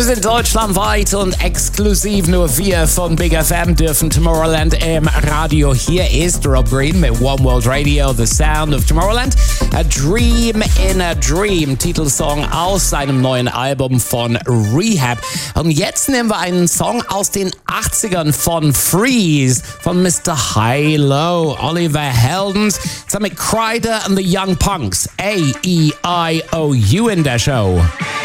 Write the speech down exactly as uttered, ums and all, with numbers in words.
Wir sind deutschlandweit und exklusiv nur wir von Big F M dürfen Tomorrowland im Radio. Hier ist Rob Green mit One World Radio, The Sound of Tomorrowland. A Dream in a Dream, Titelsong aus seinem neuen Album von Rehab. Und jetzt nehmen wir einen Song aus den achtzigern von Freeze, von Mister Hi-Lo, Oliver Heldens, zusammen mit Kryder and the Young Punks. A E I O U in der Show.